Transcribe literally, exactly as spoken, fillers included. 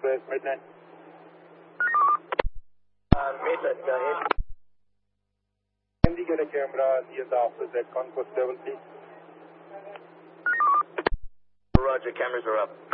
Southwest Midland. Uh, Midland, go ahead. Can we get a camera near the office at Concourse level, please? Roger, cameras are up.